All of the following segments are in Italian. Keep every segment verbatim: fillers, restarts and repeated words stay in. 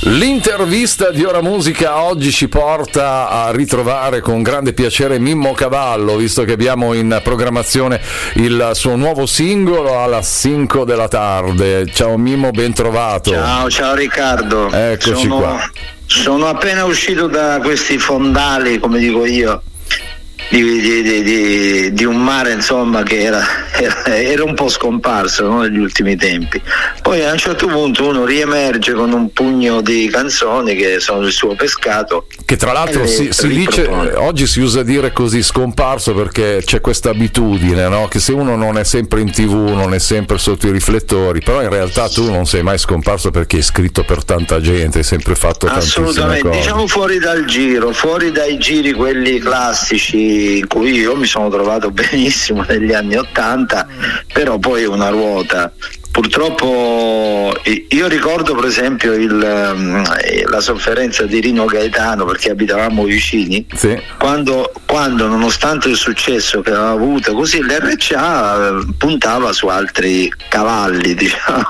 L'intervista di Ora Musica oggi ci porta a ritrovare con grande piacere Mimmo Cavallo, visto che abbiamo in programmazione il suo nuovo singolo alla cinque della tarde. Ciao Mimmo, ben trovato. Ciao, ciao Riccardo. Eccoci sono, qua. Sono appena uscito da questi fondali, come dico io, di, di, di, di, di un mare, insomma, che era, era, era un po' scomparso, no, negli ultimi tempi. Poi a un certo punto uno riemerge con un pugno di canzoni che sono il suo pescato. Che tra l'altro si, si dice, oggi si usa dire così, scomparso, perché c'è questa abitudine, no? Che se uno non è sempre in tv, non è sempre sotto i riflettori, però in realtà tu non sei mai scomparso perché hai scritto per tanta gente, hai sempre fatto tantissime cose. Assolutamente, diciamo fuori dal giro, fuori dai giri quelli classici in cui io mi sono trovato benissimo negli anni ottanta, però poi è una ruota. Purtroppo io ricordo per esempio il, la sofferenza di Rino Gaetano, perché abitavamo vicini, sì. quando, quando nonostante il successo che aveva avuto così l'R C A puntava su altri cavalli, diciamo.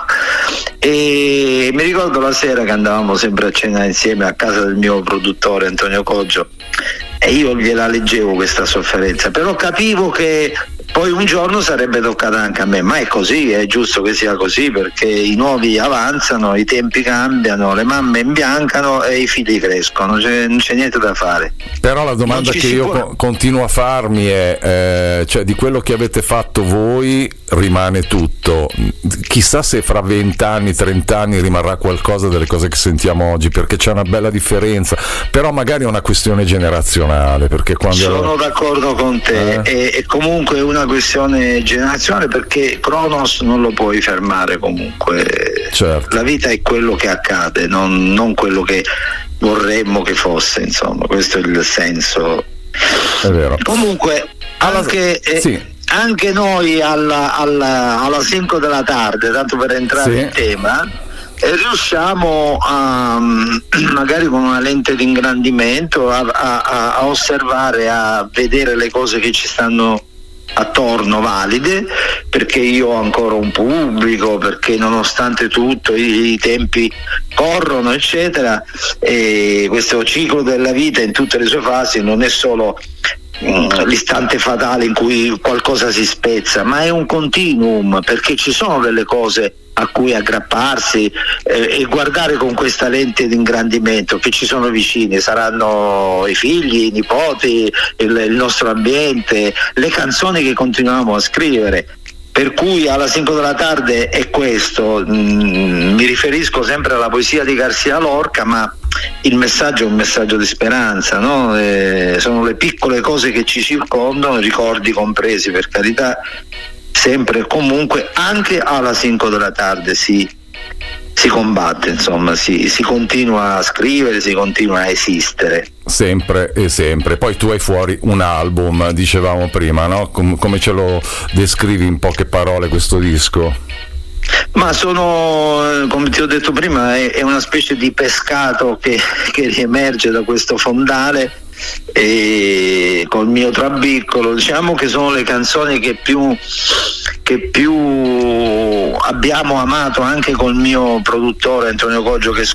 E mi ricordo la sera che andavamo sempre a cena insieme a casa del mio produttore Antonio Coggio e io gliela leggevo questa sofferenza, però capivo che poi un giorno sarebbe toccata anche a me, ma è così, è giusto che sia così, perché i nuovi avanzano, i tempi cambiano, le mamme imbiancano e i figli crescono, c'è, non c'è niente da fare. Però la domanda che io può... continuo a farmi è, eh, cioè di quello che avete fatto voi rimane tutto, chissà se fra vent'anni, trent'anni rimarrà qualcosa delle cose che sentiamo oggi, perché c'è una bella differenza, però magari è una questione generazionale, perché quando... Sono d'accordo con te, eh? è, è comunque una questione generazionale, perché Cronos non lo puoi fermare comunque, certo. La vita è quello che accade, non, non quello che vorremmo che fosse, insomma, questo è il senso. È vero. Comunque anche, eh, sì. anche noi alla, alla, alla cinque della tarde, tanto per entrare sì. in tema, e riusciamo a, magari con una lente di ingrandimento a, a, a osservare, a vedere le cose che ci stanno attorno valide, perché io ho ancora un pubblico, perché nonostante tutto i, i tempi corrono eccetera, e questo ciclo della vita in tutte le sue fasi non è solo mh, l'istante fatale in cui qualcosa si spezza, ma è un continuum, perché ci sono delle cose a cui aggrapparsi eh, e guardare con questa lente di ingrandimento, che ci sono vicini, saranno i figli, i nipoti, il, il nostro ambiente, le canzoni che continuiamo a scrivere. Per cui alla cinque della tarde è questo, mm, mi riferisco sempre alla poesia di Garcia Lorca, ma il messaggio è un messaggio di speranza, no? Eh, sono le piccole cose che ci circondano, ricordi compresi, per carità, sempre e comunque. Anche alla cinque della tarde si, si combatte, insomma, si, si continua a scrivere, si continua a esistere. Sempre e sempre. Poi tu hai fuori un album, dicevamo prima, no? Com- come ce lo descrivi in poche parole questo disco? Ma sono, come ti ho detto prima, è, è una specie di pescato che, che riemerge da questo fondale, e col mio trabiccolo, diciamo che sono le canzoni che più che più abbiamo amato anche col mio produttore Antonio Coggio, che